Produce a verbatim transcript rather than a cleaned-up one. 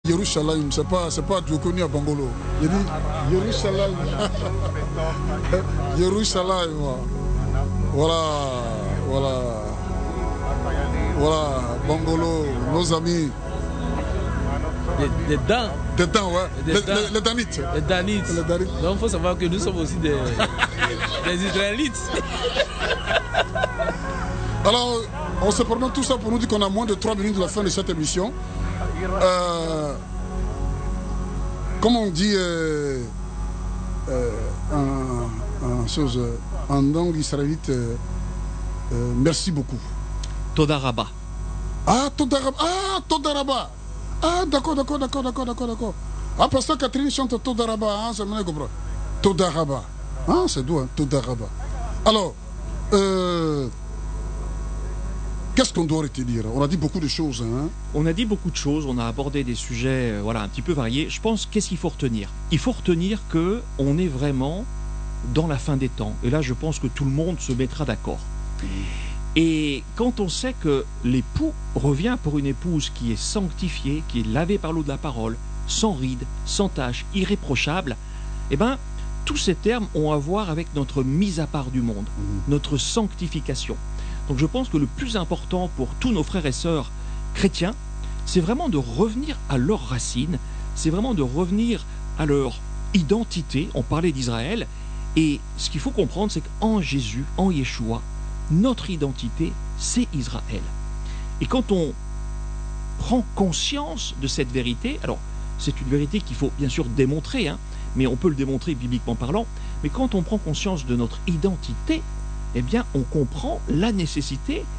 Yerushalayim, c'est pas, c'est pas connu à Bangolo. Il dit Yerushalayim. Yerushalayim. Voilà, voilà. Voilà, Bangolo, nos amis. Des, des dents. Des dents, ouais. Des les, dents. Les, les danites. Les danites. Les danites. Donc il faut savoir que nous sommes aussi des, des Israélites. Alors, on se promène tout ça pour nous dire qu'on a moins de trois minutes de la fin de cette émission. Euh, comme on dit euh, euh, en, en, chose, en langue israélite, euh, euh, merci beaucoup. Toda Rabba. Ah, Toda Rabba. Ah, Toda Rabba. Ah, d'accord, d'accord, d'accord, d'accord, d'accord, d'accord. Ah, parce que Catherine chante Toda Rabba. Ah, ça me comprend. Toda Rabba. Ah, c'est doux, hein, Toda Rabba. Alors, euh, qu'est-ce qu'on doit retenir? On a dit beaucoup de choses. Hein? On a dit beaucoup de choses, on a abordé des sujets euh, voilà, un petit peu variés. Je pense, qu'est-ce qu'il faut retenir? Il faut retenir qu'on est vraiment dans la fin des temps. Et là, je pense que tout le monde se mettra d'accord. Et quand on sait que l'époux revient pour une épouse qui est sanctifiée, qui est lavée par l'eau de la parole, sans rides, sans taches, irréprochable, eh bien, tous ces termes ont à voir avec notre mise à part du monde, notre sanctification. Donc je pense que le plus important pour tous nos frères et sœurs chrétiens, c'est vraiment de revenir à leurs racines, c'est vraiment de revenir à leur identité. On parlait d'Israël, et ce qu'il faut comprendre, c'est qu'en Jésus, en Yeshua, notre identité, c'est Israël. Et quand on prend conscience de cette vérité, alors c'est une vérité qu'il faut bien sûr démontrer, hein, mais on peut le démontrer bibliquement parlant, mais quand on prend conscience de notre identité, eh bien on comprend la nécessité